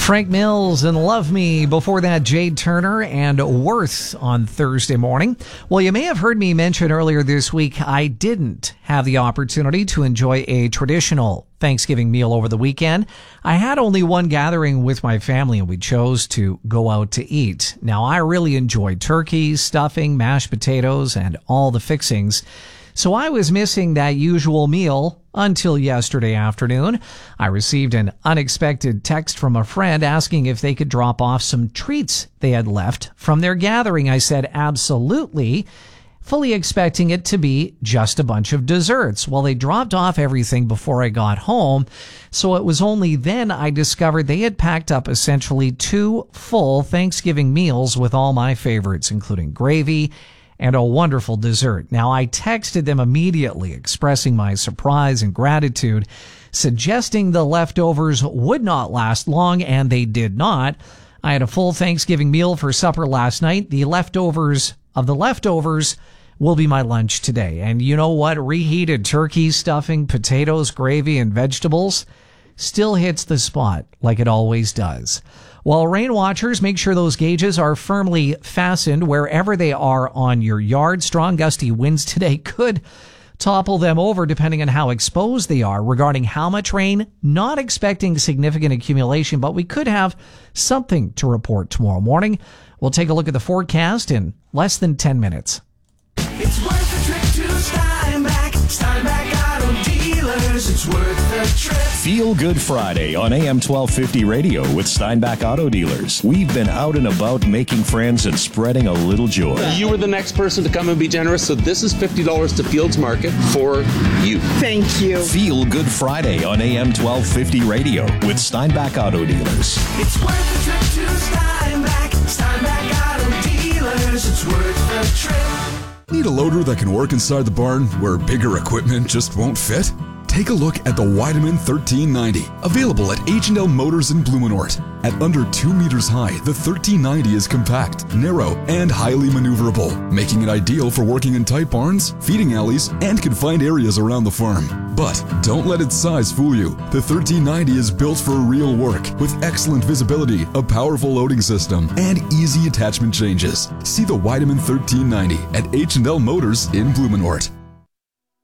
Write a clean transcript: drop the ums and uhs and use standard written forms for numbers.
Frank Mills and Love Me. Before that, Jade Turner and Worth on Thursday morning. Well, you may have heard me mention earlier this week I didn't have the opportunity to enjoy a traditional Thanksgiving meal over the weekend. I had only one gathering with my family and we chose to go out to eat. Now, I really enjoyed turkey, stuffing, mashed potatoes, and all the fixings. So I was missing that usual meal until yesterday afternoon. I received an unexpected text from a friend asking if they could drop off some treats they had left from their gathering. I said, absolutely, fully expecting it to be just a bunch of desserts. Well, they dropped off everything before I got home, so it was only then I discovered they had packed up essentially 2 full Thanksgiving meals with all my favorites, including gravy and a wonderful dessert. Now, I texted them immediately expressing my surprise and gratitude, suggesting the leftovers would not last long, and they did not. I had a full Thanksgiving meal for supper last night. The leftovers of the leftovers will be my lunch today. And you know what? Reheated turkey, stuffing, potatoes, gravy, and vegetables still hits the spot like it always does. While rain watchers, make sure those gauges are firmly fastened wherever they are on your yard. Strong gusty winds today could topple them over depending on how exposed they are. Regarding how much rain, not expecting significant accumulation, but we could have something to report tomorrow morning. We'll take a look at the forecast in less than 10 minutes. It's worth a trip to Steinbach. Steinbach Auto Dealers. It's worth a trip. Feel Good Friday on AM 1250 Radio with Steinbach Auto Dealers. We've been out and about making friends and spreading a little joy. You were the next person to come and be generous, so this is $50 to Fields Market for you. Thank you. Feel Good Friday on AM 1250 Radio with Steinbach Auto Dealers. It's worth a trip to Steinbach. Steinbach Auto Dealers. It's worth a trip. Need a loader that can work inside the barn where bigger equipment just won't fit? Take a look at the Weidemann 1390, available at H&L Motors in Blumenort. At under 2 meters high, the 1390 is compact, narrow, and highly maneuverable, making it ideal for working in tight barns, feeding alleys, and confined areas around the farm. But don't let its size fool you. The 1390 is built for real work, with excellent visibility, a powerful loading system, and easy attachment changes. See the Weidemann 1390 at H&L Motors in Blumenort.